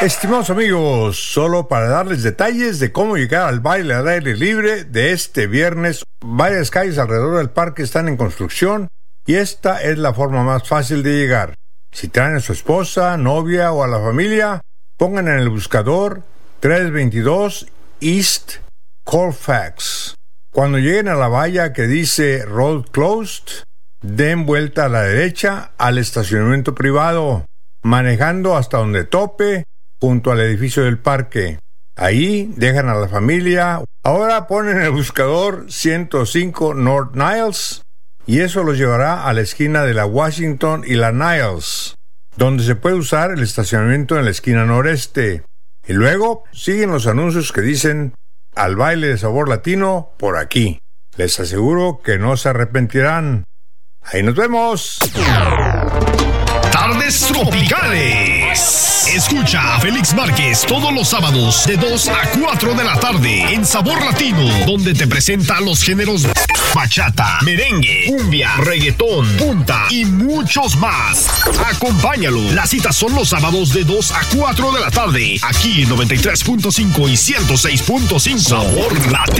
Estimados amigos, solo para darles detalles de cómo llegar al baile al aire libre de este viernes, varias calles alrededor del parque están en construcción y esta es la forma más fácil de llegar. Si traen a su esposa, novia o a la familia, pongan en el buscador 322 East Colfax. Cuando lleguen a la valla que dice Road Closed, den vuelta a la derecha al estacionamiento privado, manejando hasta donde tope, junto al edificio del parque. Ahí dejan a la familia. Ahora ponen en el buscador 105 North Niles y eso los llevará a la esquina de la Washington y la Niles, donde se puede usar el estacionamiento en la esquina noreste. Y luego siguen los anuncios que dicen al baile de sabor latino por aquí. Les aseguro que no se arrepentirán. Ahí nos vemos. Tardes Tropicales. Escucha a Félix Márquez todos los sábados de 2 a 4 de la tarde en Sabor Latino, donde te presenta los géneros bachata, merengue, cumbia, reggaetón, punta y muchos más. Acompáñalo. Las citas son los sábados de 2 a 4 de la tarde, aquí en 93.5 y 106.5. Sabor Latino.